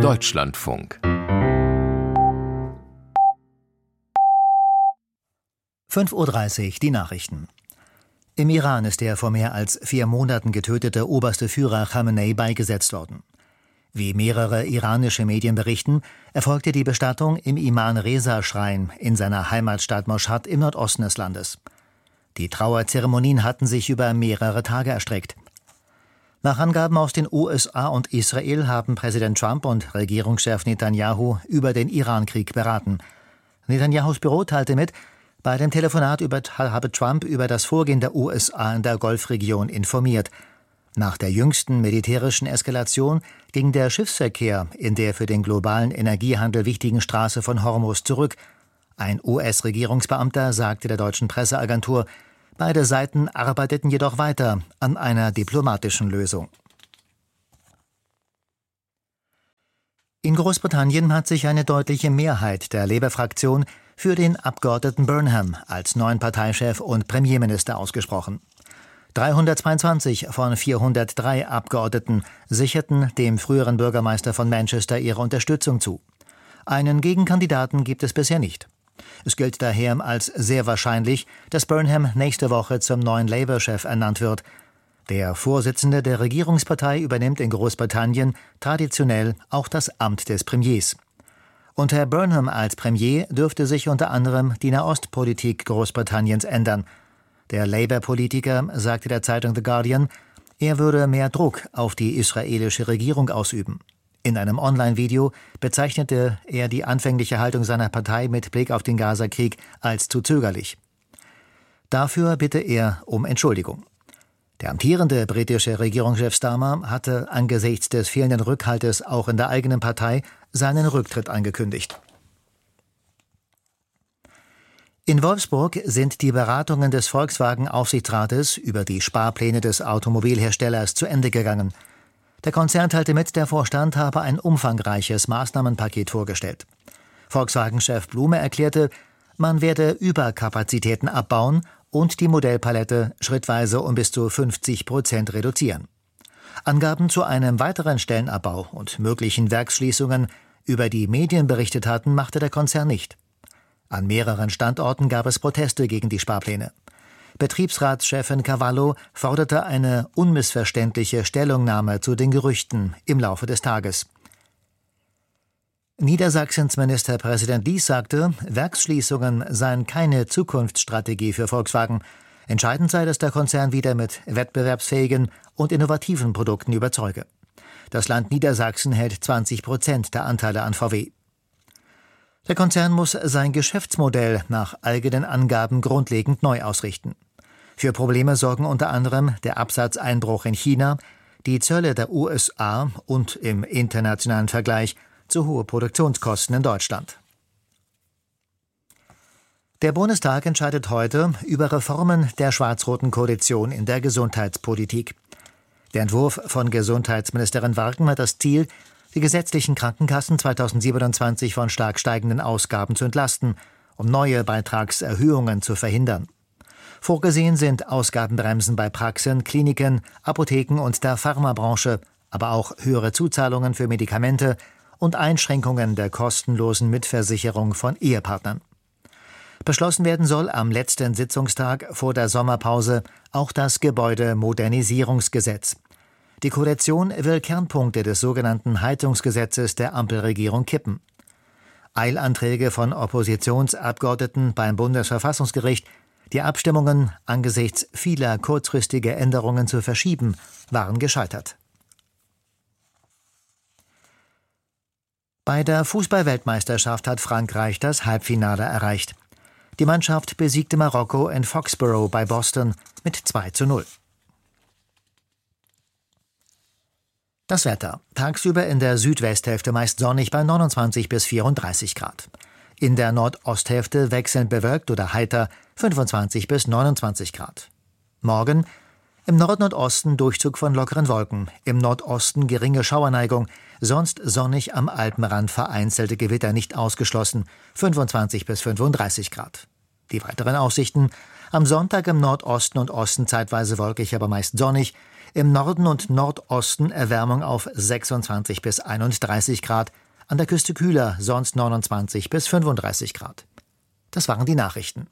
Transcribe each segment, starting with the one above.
Deutschlandfunk 5:30 Uhr, die Nachrichten. Im Iran ist der vor mehr als 4 Monaten getötete oberste Führer Khamenei beigesetzt worden. Wie mehrere iranische Medien berichten, erfolgte die Bestattung im Imam-Reza-Schrein in seiner Heimatstadt Moschad im Nordosten des Landes. Die Trauerzeremonien hatten sich über mehrere Tage erstreckt. Nach Angaben aus den USA und Israel haben Präsident Trump und Regierungschef Netanyahu über den Irankrieg beraten. Netanyahus Büro teilte mit, bei dem Telefonat habe Trump über das Vorgehen der USA in der Golfregion informiert. Nach der jüngsten militärischen Eskalation ging der Schiffsverkehr in der für den globalen Energiehandel wichtigen Straße von Hormuz zurück. Ein US-Regierungsbeamter sagte der deutschen Presseagentur, beide Seiten arbeiteten jedoch weiter an einer diplomatischen Lösung. In Großbritannien hat sich eine deutliche Mehrheit der Labour-Fraktion für den Abgeordneten Burnham als neuen Parteichef und Premierminister ausgesprochen. 322 von 403 Abgeordneten sicherten dem früheren Bürgermeister von Manchester ihre Unterstützung zu. Einen Gegenkandidaten gibt es bisher nicht. Es gilt daher als sehr wahrscheinlich, dass Burnham nächste Woche zum neuen Labour-Chef ernannt wird. Der Vorsitzende der Regierungspartei übernimmt in Großbritannien traditionell auch das Amt des Premiers. Unter Burnham als Premier dürfte sich unter anderem die Nahostpolitik Großbritanniens ändern. Der Labour-Politiker sagte der Zeitung The Guardian, er würde mehr Druck auf die israelische Regierung ausüben. In einem Online-Video bezeichnete er die anfängliche Haltung seiner Partei mit Blick auf den Gaza-Krieg als zu zögerlich. Dafür bitte er um Entschuldigung. Der amtierende britische Regierungschef Starmer hatte angesichts des fehlenden Rückhaltes auch in der eigenen Partei seinen Rücktritt angekündigt. In Wolfsburg sind die Beratungen des Volkswagen-Aufsichtsrates über die Sparpläne des Automobilherstellers zu Ende gegangen. Der Konzern teilte mit, der Vorstand habe ein umfangreiches Maßnahmenpaket vorgestellt. Volkswagen-Chef Blume erklärte, man werde Überkapazitäten abbauen und die Modellpalette schrittweise um bis zu 50% reduzieren. Angaben zu einem weiteren Stellenabbau und möglichen Werksschließungen, über die Medien berichtet hatten, machte der Konzern nicht. An mehreren Standorten gab es Proteste gegen die Sparpläne. Betriebsratschefin Cavallo forderte eine unmissverständliche Stellungnahme zu den Gerüchten im Laufe des Tages. Niedersachsens Ministerpräsident Lies sagte, Werksschließungen seien keine Zukunftsstrategie für Volkswagen. Entscheidend sei, dass der Konzern wieder mit wettbewerbsfähigen und innovativen Produkten überzeuge. Das Land Niedersachsen hält 20% der Anteile an VW. Der Konzern muss sein Geschäftsmodell nach eigenen Angaben grundlegend neu ausrichten. Für Probleme sorgen unter anderem der Absatzeinbruch in China, die Zölle der USA und im internationalen Vergleich zu hohe Produktionskosten in Deutschland. Der Bundestag entscheidet heute über Reformen der schwarz-roten Koalition in der Gesundheitspolitik. Der Entwurf von Gesundheitsministerin Warken hat das Ziel, die gesetzlichen Krankenkassen 2027 von stark steigenden Ausgaben zu entlasten, um neue Beitragserhöhungen zu verhindern. Vorgesehen sind Ausgabenbremsen bei Praxen, Kliniken, Apotheken und der Pharmabranche, aber auch höhere Zuzahlungen für Medikamente und Einschränkungen der kostenlosen Mitversicherung von Ehepartnern. Beschlossen werden soll am letzten Sitzungstag vor der Sommerpause auch das Gebäudemodernisierungsgesetz. Die Koalition will Kernpunkte des sogenannten Heizungsgesetzes der Ampelregierung kippen. Eilanträge von Oppositionsabgeordneten beim Bundesverfassungsgericht, die Abstimmungen angesichts vieler kurzfristiger Änderungen zu verschieben, waren gescheitert. Bei der Fußball-Weltmeisterschaft hat Frankreich das Halbfinale erreicht. Die Mannschaft besiegte Marokko in Foxborough bei Boston mit 2:0. Das Wetter. Tagsüber in der Südwesthälfte meist sonnig bei 29 bis 34 Grad. In der Nordosthälfte wechselnd bewölkt oder heiter 25 bis 29 Grad. Morgen im Norden und Osten Durchzug von lockeren Wolken, im Nordosten geringe Schauerneigung, sonst sonnig am Alpenrand vereinzelte Gewitter nicht ausgeschlossen, 25 bis 35 Grad. Die weiteren Aussichten: am Sonntag im Nordosten und Osten zeitweise wolkig, aber meist sonnig, Im Norden und Nordosten Erwärmung auf 26 bis 31 Grad, an der Küste kühler, sonst 29 bis 35 Grad. Das waren die Nachrichten.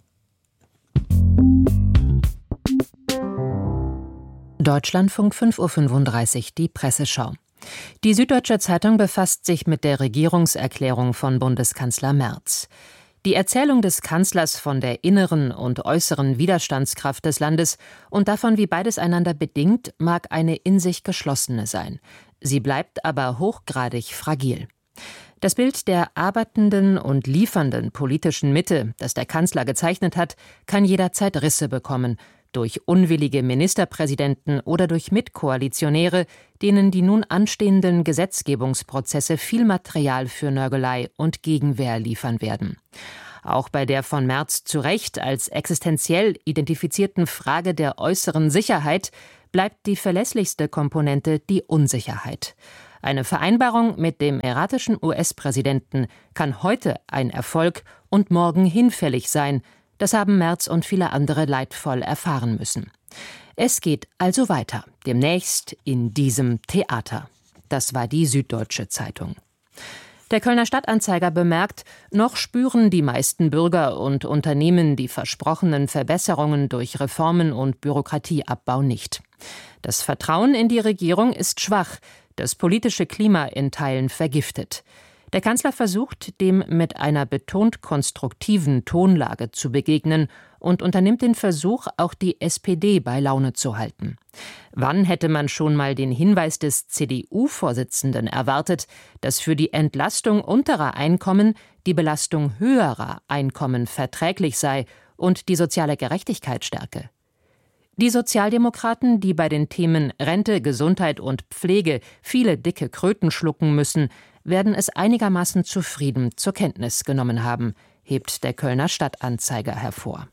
Deutschlandfunk 5:35 Uhr, die Presseschau. Die Süddeutsche Zeitung befasst sich mit der Regierungserklärung von Bundeskanzler Merz. Die Erzählung des Kanzlers von der inneren und äußeren Widerstandskraft des Landes und davon, wie beides einander bedingt, mag eine in sich geschlossene sein. Sie bleibt aber hochgradig fragil. Das Bild der arbeitenden und liefernden politischen Mitte, das der Kanzler gezeichnet hat, kann jederzeit Risse bekommen, durch unwillige Ministerpräsidenten oder durch Mitkoalitionäre, denen die nun anstehenden Gesetzgebungsprozesse viel Material für Nörgelei und Gegenwehr liefern werden. Auch bei der von Merz zu Recht als existenziell identifizierten Frage der äußeren Sicherheit bleibt die verlässlichste Komponente die Unsicherheit. Eine Vereinbarung mit dem erratischen US-Präsidenten kann heute ein Erfolg und morgen hinfällig sein. Das haben Merz und viele andere leidvoll erfahren müssen. Es geht also weiter, demnächst in diesem Theater. Das war die Süddeutsche Zeitung. Der Kölner Stadtanzeiger bemerkt, noch spüren die meisten Bürger und Unternehmen die versprochenen Verbesserungen durch Reformen und Bürokratieabbau nicht. Das Vertrauen in die Regierung ist schwach, das politische Klima in Teilen vergiftet. Der Kanzler versucht, dem mit einer betont konstruktiven Tonlage zu begegnen und unternimmt den Versuch, auch die SPD bei Laune zu halten. Wann hätte man schon mal den Hinweis des CDU-Vorsitzenden erwartet, dass für die Entlastung unterer Einkommen die Belastung höherer Einkommen verträglich sei und die soziale Gerechtigkeit stärke? Die Sozialdemokraten, die bei den Themen Rente, Gesundheit und Pflege viele dicke Kröten schlucken müssen, werden es einigermaßen zufrieden zur Kenntnis genommen haben, hebt der Kölner Stadtanzeiger hervor.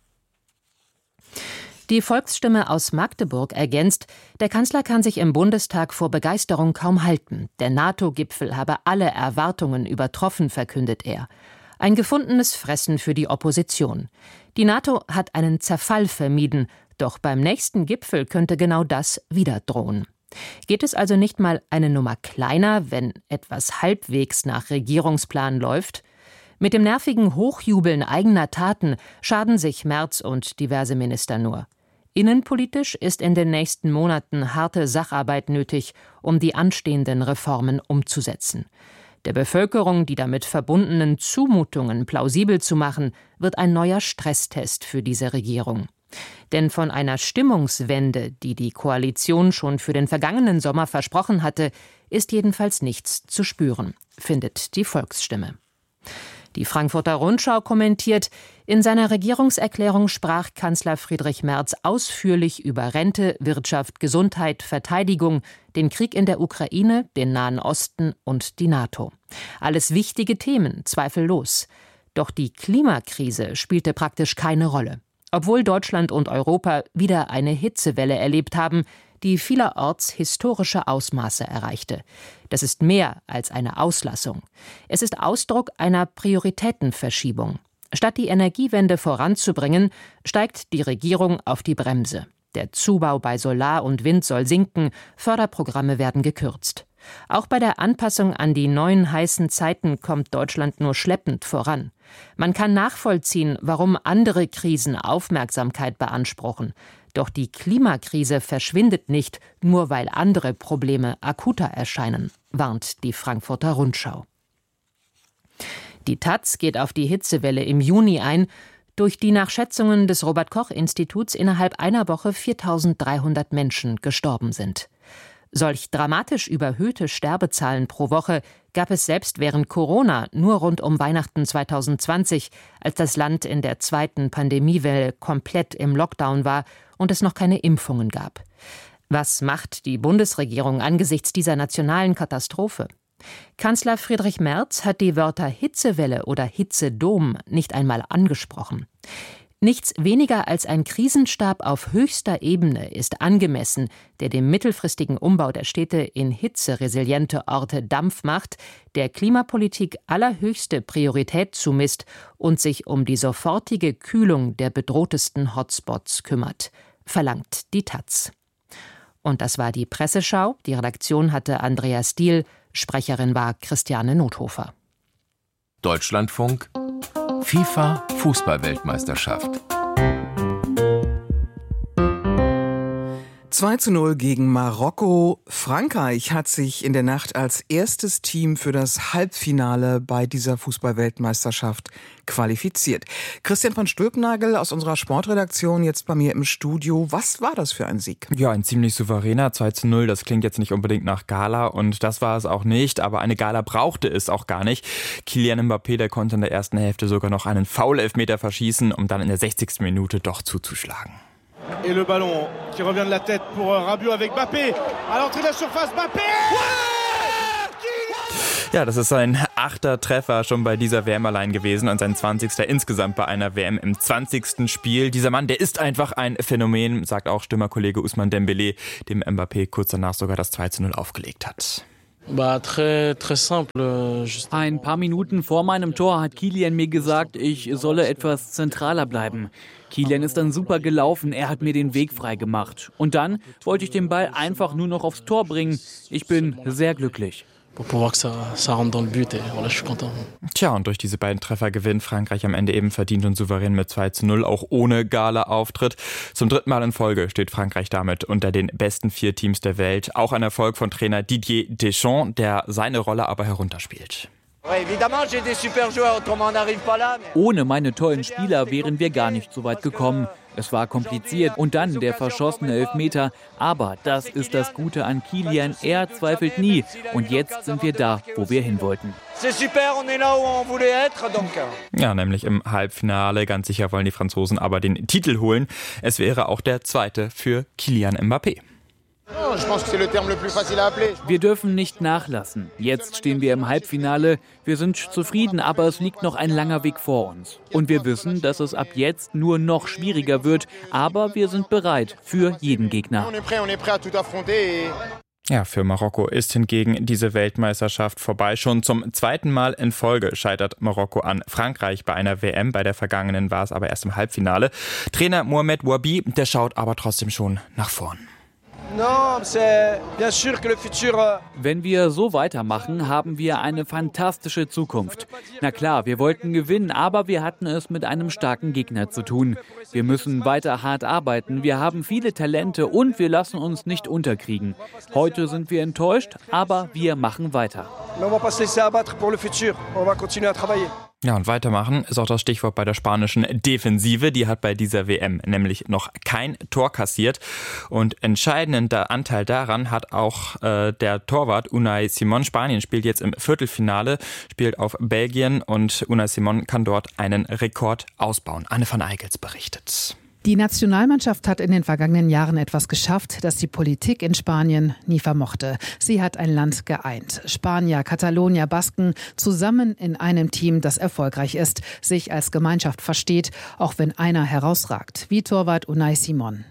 Die Volksstimme aus Magdeburg ergänzt, der Kanzler kann sich im Bundestag vor Begeisterung kaum halten. Der NATO-Gipfel habe alle Erwartungen übertroffen, verkündet er. Ein gefundenes Fressen für die Opposition. Die NATO hat einen Zerfall vermieden, doch beim nächsten Gipfel könnte genau das wieder drohen. Geht es also nicht mal eine Nummer kleiner, wenn etwas halbwegs nach Regierungsplan läuft? Mit dem nervigen Hochjubeln eigener Taten schaden sich Merz und diverse Minister nur. Innenpolitisch ist in den nächsten Monaten harte Sacharbeit nötig, um die anstehenden Reformen umzusetzen. Der Bevölkerung die damit verbundenen Zumutungen plausibel zu machen, wird ein neuer Stresstest für diese Regierung. Denn von einer Stimmungswende, die die Koalition schon für den vergangenen Sommer versprochen hatte, ist jedenfalls nichts zu spüren, findet die Volksstimme. Die Frankfurter Rundschau kommentiert, in seiner Regierungserklärung sprach Kanzler Friedrich Merz ausführlich über Rente, Wirtschaft, Gesundheit, Verteidigung, den Krieg in der Ukraine, den Nahen Osten und die NATO. Alles wichtige Themen, zweifellos. Doch die Klimakrise spielte praktisch keine Rolle. Obwohl Deutschland und Europa wieder eine Hitzewelle erlebt haben, die vielerorts historische Ausmaße erreichte. Das ist mehr als eine Auslassung. Es ist Ausdruck einer Prioritätenverschiebung. Statt die Energiewende voranzubringen, steigt die Regierung auf die Bremse. Der Zubau bei Solar und Wind soll sinken, Förderprogramme werden gekürzt. Auch bei der Anpassung an die neuen heißen Zeiten kommt Deutschland nur schleppend voran. Man kann nachvollziehen, warum andere Krisen Aufmerksamkeit beanspruchen. Doch die Klimakrise verschwindet nicht, nur weil andere Probleme akuter erscheinen, warnt die Frankfurter Rundschau. Die taz geht auf die Hitzewelle im Juni ein, durch die nach Schätzungen des Robert-Koch-Instituts innerhalb einer Woche 4.300 Menschen gestorben sind. Solch dramatisch überhöhte Sterbezahlen pro Woche gab es selbst während Corona nur rund um Weihnachten 2020, als das Land in der zweiten Pandemiewelle komplett im Lockdown war und es noch keine Impfungen gab. Was macht die Bundesregierung angesichts dieser nationalen Katastrophe? Kanzler Friedrich Merz hat die Wörter Hitzewelle oder Hitzedom nicht einmal angesprochen. Nichts weniger als ein Krisenstab auf höchster Ebene ist angemessen, der dem mittelfristigen Umbau der Städte in hitzeresiliente Orte Dampf macht, der Klimapolitik allerhöchste Priorität zumisst und sich um die sofortige Kühlung der bedrohtesten Hotspots kümmert, verlangt die taz. Und das war die Presseschau. Die Redaktion hatte Andrea Stiel, Sprecherin war Christiane Nothofer. Deutschlandfunk FIFA Fußball-Weltmeisterschaft. 2:0 gegen Marokko. Frankreich hat sich in der Nacht als erstes Team für das Halbfinale bei dieser Fußball-Weltmeisterschaft qualifiziert. Christian von Stülpnagel aus unserer Sportredaktion jetzt bei mir im Studio. Was war das für ein Sieg? Ja, ein ziemlich souveräner 2:0. Das klingt jetzt nicht unbedingt nach Gala und das war es auch nicht, aber eine Gala brauchte es auch gar nicht. Kylian Mbappé, der konnte in der ersten Hälfte sogar noch einen Foul-Elfmeter verschießen, um dann in der 60. Minute doch zuzuschlagen. Et le ballon qui revient de la tête pour Rabiot avec Mbappé. À l'entrée de la surface, Mbappé! Ja, das ist sein 8. Treffer schon bei dieser WM allein gewesen und sein 20. insgesamt bei einer WM im 20. Spiel. Dieser Mann, der ist einfach ein Phänomen, sagt auch Stürmerkollege Ousmane Dembélé, dem Mbappé kurz danach sogar das 2:0 aufgelegt hat. Ein paar Minuten vor meinem Tor hat Kylian mir gesagt, ich solle etwas zentraler bleiben. Kylian ist dann super gelaufen, er hat mir den Weg frei gemacht. Und dann wollte ich den Ball einfach nur noch aufs Tor bringen. Ich bin sehr glücklich. Tja, und durch diese beiden Treffer gewinnt Frankreich am Ende eben verdient und souverän mit 2:0, auch ohne Gala-Auftritt. Zum 3. Mal in Folge steht Frankreich damit unter den besten 4 Teams der Welt. Auch ein Erfolg von Trainer Didier Deschamps, der seine Rolle aber herunterspielt. Ohne meine tollen Spieler wären wir gar nicht so weit gekommen. Es war kompliziert und dann der verschossene Elfmeter. Aber das ist das Gute an Kylian, er zweifelt nie. Und jetzt sind wir da, wo wir hin wollten. Ja, nämlich im Halbfinale. Ganz sicher wollen die Franzosen aber den Titel holen. Es wäre auch der 2. für Kylian Mbappé. Wir dürfen nicht nachlassen. Jetzt stehen wir im Halbfinale. Wir sind zufrieden, aber es liegt noch ein langer Weg vor uns. Und wir wissen, dass es ab jetzt nur noch schwieriger wird. Aber wir sind bereit für jeden Gegner. Ja, für Marokko ist hingegen diese Weltmeisterschaft vorbei. Schon zum 2. Mal in Folge scheitert Marokko an Frankreich bei einer WM. Bei der vergangenen war es aber erst im Halbfinale. Trainer Mohamed Wabi, der schaut aber trotzdem schon nach vorn. Wenn wir so weitermachen, haben wir eine fantastische Zukunft. Na klar, wir wollten gewinnen, aber wir hatten es mit einem starken Gegner zu tun. Wir müssen weiter hart arbeiten, wir haben viele Talente und wir lassen uns nicht unterkriegen. Heute sind wir enttäuscht, aber wir machen weiter. Ja, und weitermachen ist auch das Stichwort bei der spanischen Defensive. Die hat bei dieser WM nämlich noch kein Tor kassiert. Und entscheidender Anteil daran hat auch der Torwart Unai Simón. Spanien spielt jetzt im Viertelfinale, spielt auf Belgien und Unai Simón kann dort einen Rekord ausbauen. Anne van Eickels berichtet. Die Nationalmannschaft hat in den vergangenen Jahren etwas geschafft, das die Politik in Spanien nie vermochte. Sie hat ein Land geeint. Spanier, Katalonier, Basken zusammen in einem Team, das erfolgreich ist, sich als Gemeinschaft versteht, auch wenn einer herausragt, wie Torwart Unai Simón.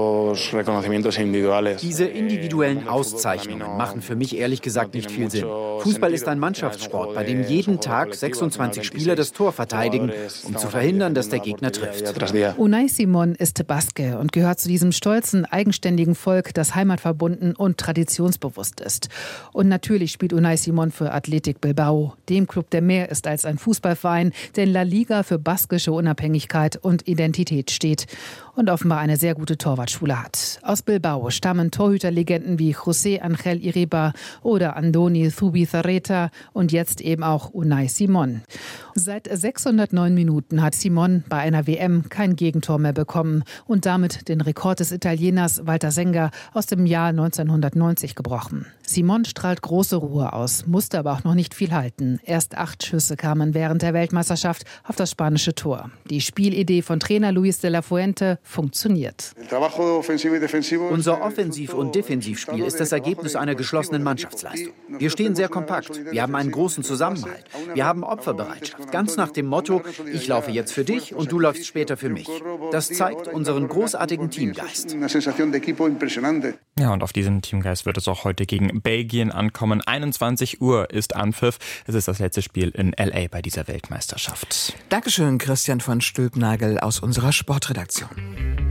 Diese individuellen Auszeichnungen machen für mich ehrlich gesagt nicht viel Sinn. Fußball ist ein Mannschaftssport, bei dem jeden Tag 26 Spieler das Tor verteidigen, um zu verhindern, dass der Gegner trifft. Unai Simón ist Baske und gehört zu diesem stolzen, eigenständigen Volk, das heimatverbunden und traditionsbewusst ist. Und natürlich spielt Unai Simón für Athletic Bilbao, dem Club, der mehr ist als ein Fußballverein, der in La Liga für baskische Unabhängigkeit und Identität steht und offenbar eine sehr gute Torwartschule hat. Aus Bilbao stammen Torhüterlegenden wie José Ángel Iribar oder Andoni Zubizarreta und jetzt eben auch Unai Simón. Seit 609 Minuten hat Simón bei einer WM kein Gegentor mehr bekommen und damit den Rekord des Italieners Walter Senga aus dem Jahr 1990 gebrochen. Simón strahlt große Ruhe aus, musste aber auch noch nicht viel halten. Erst 8 Schüsse kamen während der Weltmeisterschaft auf das spanische Tor. Die Spielidee von Trainer Luis de la Fuente funktioniert. Unser Offensiv- und Defensivspiel ist das Ergebnis einer geschlossenen Mannschaftsleistung. Wir stehen sehr kompakt, wir haben einen großen Zusammenhalt, wir haben Opferbereitschaft, ganz nach dem Motto, ich laufe jetzt für dich und du läufst später für mich. Das zeigt unseren großartigen Teamgeist. Ja, und auf diesen Teamgeist wird es auch heute gegen Belgien ankommen. 21 Uhr ist Anpfiff. Es ist das letzte Spiel in L.A. bei dieser Weltmeisterschaft. Dankeschön, Christian von Stülpnagel aus unserer Sportredaktion.